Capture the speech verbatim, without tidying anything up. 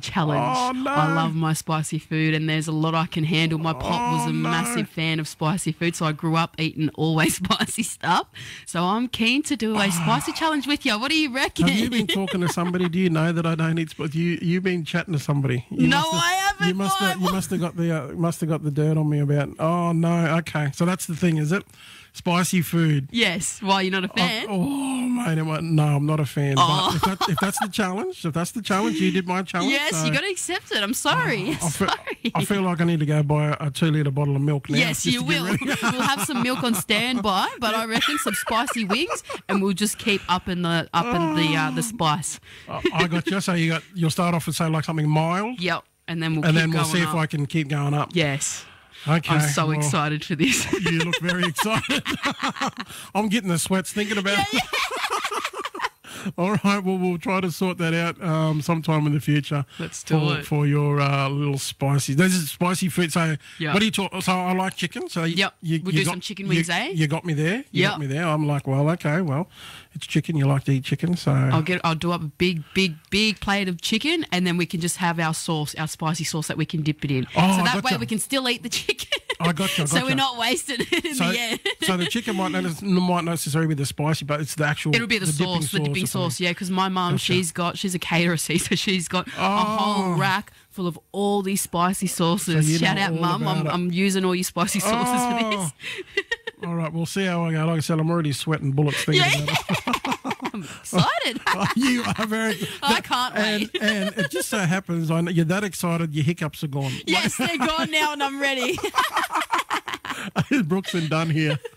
challenge. Oh, no. I love my spicy food, and there's a lot I can handle. My pop was Oh, a no. massive fan of spicy food, so I grew up eating always spicy stuff. So I'm keen to do a spicy challenge with you. What do you reckon? Have you been talking to somebody? Do you know that I don't eat spicy? You you've been chatting to somebody? You No, must have- I haven't, You must have, Mike. you must have got the uh, must have got the dirt on me about. Oh no, okay. So that's the thing, is it? Spicy food. Yes. Why, you're not a fan? Oh, oh mate, am I- no, I'm not a fan. Oh. But if, that, if that's the challenge, if that's the challenge, you did my challenge. yes, so you got to accept it. I'm sorry. I feel, sorry. I feel like I need to go buy a, a two litre bottle of milk now. Yes, just you to get will. ready. We'll have some milk on standby, but I reckon some spicy wings, and we'll just keep up in the up in the uh, the spice. I I got you. So you got you'll start off with say like something mild, Yep, and then we'll and keep then we'll going see up. if I can keep going up. Yes, Okay. I'm so well, excited for this. You look very excited. I'm getting the sweats thinking about it. All right, well, we'll try to sort that out um, sometime in the future. Let's do for, it. For your uh, little spicy. This is spicy food. So, Yeah. what do you talk? So, I like chicken. So, you, Yep. you, We'll you do got, some chicken wings, you, eh? You got me there. You Yep. got me there. I'm like, well, okay, well, it's chicken. You like to eat chicken, so. I'll get. I'll do up a big, big, big plate of chicken, and then we can just have our sauce, our spicy sauce that we can dip it in. Oh, so I that way gotcha. we can still eat the chicken. I got you. I so got we're you. not wasting it in So, the end. so the chicken might not, might not necessarily be the spicy, but it's the actual. It'll be the, dipping sauce, the dipping or something. sauce, yeah. Because my mum, Gotcha. she's got, she's a caterer, see, so she's got a Oh. whole rack full of all these spicy sauces. you Shout know out, all mum! about I'm, it. I'm using all your spicy sauces for Oh. this. All right, we'll see how I go. Like I said, I'm already sweating bullets thinking Yeah. about it. I'm excited. Oh, you are very. I can't and, wait. And it just so happens, I know you're that excited, your hiccups are gone. Yes, they're gone now, and I'm ready. Brooks and Dunn here.